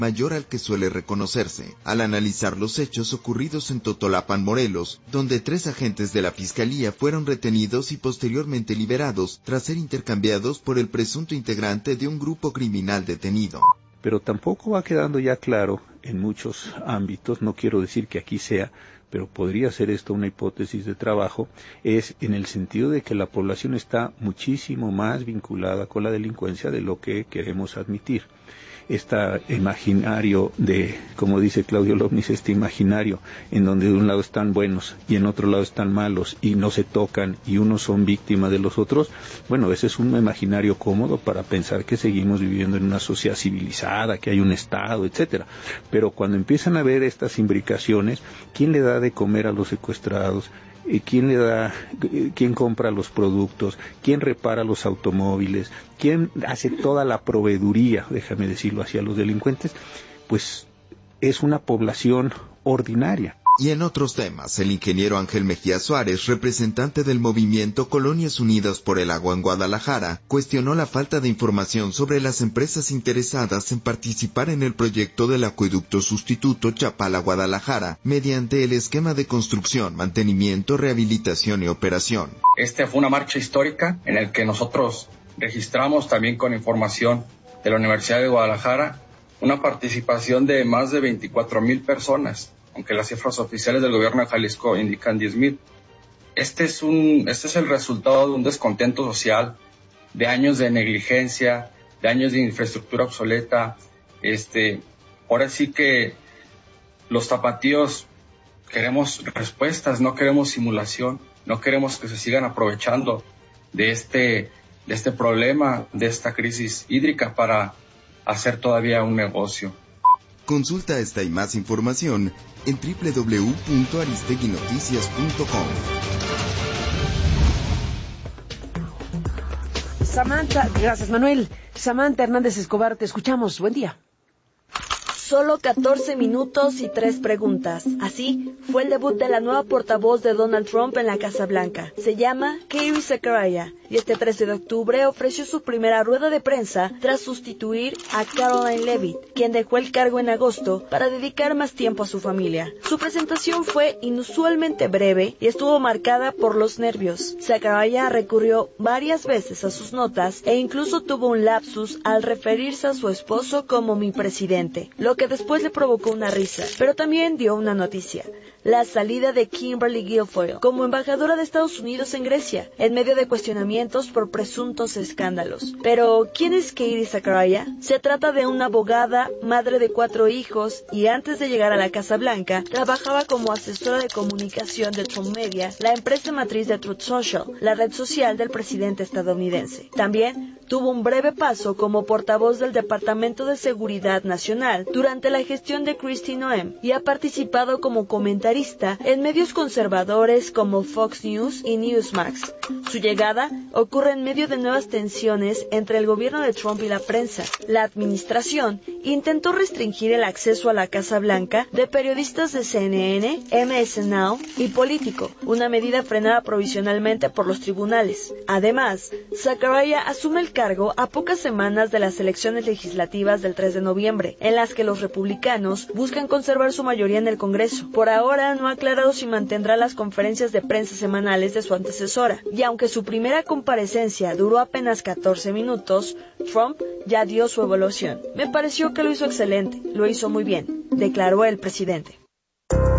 mayor al que suele reconocerse, al analizar los hechos ocurridos en Totolapan, Morelos, donde 3 agentes de la Fiscalía fueron retenidos y posteriormente liberados tras ser intercambiados por el presunto integrante de un grupo criminal detenido. Pero tampoco va quedando ya claro en muchos ámbitos, no quiero decir que aquí sea, pero podría ser esto una hipótesis de trabajo, es en el sentido de que la población está muchísimo más vinculada con la delincuencia de lo que queremos admitir. Este imaginario de, como dice Claudio Lovnis, este imaginario en donde de un lado están buenos y en otro lado están malos y no se tocan y unos son víctimas de los otros, bueno, ese es un imaginario cómodo para pensar que seguimos viviendo en una sociedad civilizada, que hay un Estado, etcétera. Pero cuando empiezan a ver estas imbricaciones, ¿quién le da de comer a los secuestrados? ¿Quién compra los productos? ¿Quién repara los automóviles? ¿Quién hace toda la proveeduría, déjame decirlo así, a los delincuentes? Pues es una población ordinaria. Y en otros temas, el ingeniero Ángel Mejía Suárez, representante del movimiento Colonias Unidas por el Agua en Guadalajara, cuestionó la falta de información sobre las empresas interesadas en participar en el proyecto del acueducto sustituto Chapala-Guadalajara, mediante el esquema de construcción, mantenimiento, rehabilitación y operación. Fue una marcha histórica en el que nosotros registramos también con información de la Universidad de Guadalajara una participación de más de 24,000 personas. Aunque las cifras oficiales del gobierno de Jalisco indican 10,000. Este es el resultado de un descontento social, de años de negligencia, de años de infraestructura obsoleta. Ahora sí que los tapatíos queremos respuestas, no queremos simulación, no queremos que se sigan aprovechando de este problema, de esta crisis hídrica para hacer todavía un negocio. Consulta esta y más información en www.aristeguinoticias.com. Gracias Manuel. Samantha Hernández Escobar, te escuchamos. Buen día. Solo 14 minutos y 3 preguntas. Así fue el debut de la nueva portavoz de Donald Trump en la Casa Blanca. Se llama Katie Zachariah y este 13 de octubre ofreció su primera rueda de prensa tras sustituir a Caroline Leavitt, quien dejó el cargo en agosto para dedicar más tiempo a su familia. Su presentación fue inusualmente breve y estuvo marcada por los nervios. Zachariah recurrió varias veces a sus notas e incluso tuvo un lapsus al referirse a su esposo como mi presidente, lo que después le provocó una risa, pero también dio una noticia: la salida de Kimberly Guilfoyle como embajadora de Estados Unidos en Grecia, en medio de cuestionamientos por presuntos escándalos. Pero, ¿quién es Katie Zachariah? Se trata de una abogada, madre de 4 hijos, y antes de llegar a la Casa Blanca, trabajaba como asesora de comunicación de Trump Media, la empresa matriz de Truth Social, la red social del presidente estadounidense. También tuvo un breve paso como portavoz del Departamento de Seguridad Nacional durante la gestión de Kristi Noem y ha participado como comentarista en medios conservadores como Fox News y Newsmax. Su llegada ocurre en medio de nuevas tensiones entre el gobierno de Trump y la prensa. La administración intentó restringir el acceso a la Casa Blanca de periodistas de CNN, MS Now y Político, una medida frenada provisionalmente por los tribunales. Además, Zachariah asume el cargo a pocas semanas de las elecciones legislativas del 3 de noviembre, en las que los republicanos buscan conservar su mayoría en el Congreso. Por ahora no ha aclarado si mantendrá las conferencias de prensa semanales de su antecesora, y aunque su primera comparecencia duró apenas 14 minutos, Trump ya dio su evaluación. Me pareció que lo hizo excelente, lo hizo muy bien, declaró el presidente.